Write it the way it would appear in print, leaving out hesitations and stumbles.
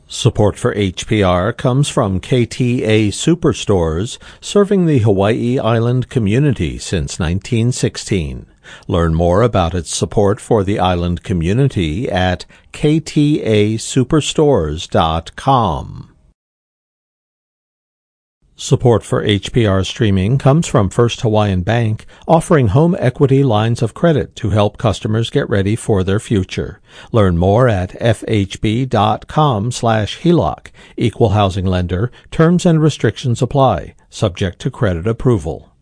Support for HPR comes from KTA Superstores, serving the Hawaii Island community since 1916. Learn more about its support for the island community at ktasuperstores.com. Support for HPR streaming comes from First Hawaiian Bank, offering home equity lines of credit to help customers get ready for their future. Learn more at fhb.com/HELOC. Equal housing lender. Terms and restrictions apply, subject to credit approval.